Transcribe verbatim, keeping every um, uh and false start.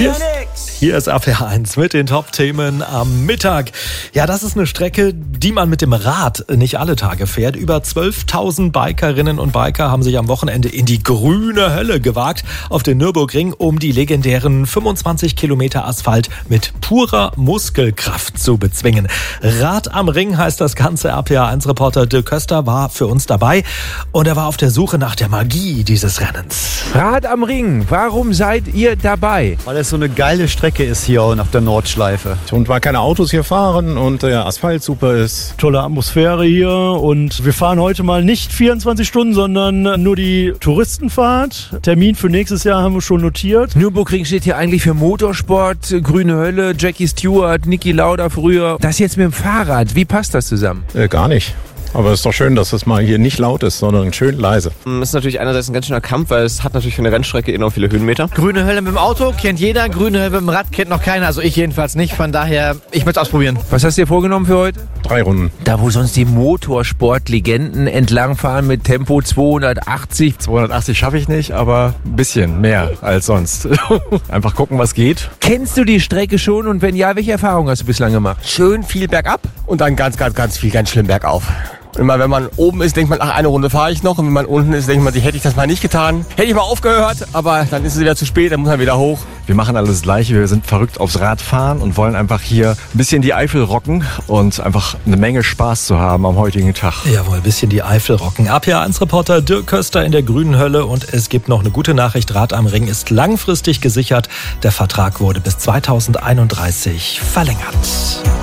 Hier, hier ist A P eins mit den Top-Themen am Mittag. Ja, das ist eine Strecke, die man mit dem Rad nicht alle Tage fährt. Über zwölftausend Bikerinnen und Biker haben sich am Wochenende in die grüne Hölle gewagt auf den Nürburgring, um die legendären fünfundzwanzig Kilometer Asphalt mit purer Muskelkraft zu bezwingen. Rad am Ring heißt das Ganze. A P eins Reporter Dirk Köster war für uns dabei und er war auf der Suche nach der Magie dieses Rennens. Rad am Ring, warum seid ihr dabei? Weil es so eine geile Strecke ist hier auf der Nordschleife. Und weil keine Autos hier fahren und der Asphalt super ist. Tolle Atmosphäre hier und wir fahren heute mal nicht vierundzwanzig Stunden, sondern nur die Touristenfahrt. Termin für nächstes Jahr haben wir schon notiert. Nürburgring steht hier eigentlich für Motorsport, grüne Hölle, Jackie Stewart, Niki Lauda früher. Das jetzt mit dem Fahrrad, wie passt das zusammen? Äh, gar nicht. Aber es ist doch schön, dass es mal hier nicht laut ist, sondern schön leise. Das ist natürlich einerseits ein ganz schöner Kampf, weil es hat natürlich für eine Rennstrecke enorm viele Höhenmeter. Grüne Hölle mit dem Auto kennt jeder, grüne Hölle mit dem Rad kennt noch keiner, also ich jedenfalls nicht. Von daher, ich möchte es ausprobieren. Was hast du dir vorgenommen für heute? Drei Runden. Da, wo sonst die Motorsportlegenden entlangfahren mit Tempo zweihundertachtzig. zweihundertachtzig schaffe ich nicht, aber ein bisschen mehr als sonst. Einfach gucken, was geht. Kennst du die Strecke schon und wenn ja, welche Erfahrungen hast du bislang gemacht? Schön viel bergab und dann ganz, ganz, ganz viel, ganz schlimm bergauf. Und immer wenn man oben ist, denkt man, ach, eine Runde fahre ich noch. Und wenn man unten ist, denkt man sich, hätte ich das mal nicht getan. Hätte ich mal aufgehört, aber dann ist es wieder zu spät, dann muss man wieder hoch. Wir machen alles das Gleiche. Wir sind verrückt aufs Radfahren und wollen einfach hier ein bisschen die Eifel rocken und einfach eine Menge Spaß zu haben am heutigen Tag. Jawohl, ein bisschen die Eifel rocken. A P eins Reporter Dirk Köster in der grünen Hölle und es gibt noch eine gute Nachricht. Rad am Ring ist langfristig gesichert. Der Vertrag wurde bis zweitausendeinunddreißig verlängert.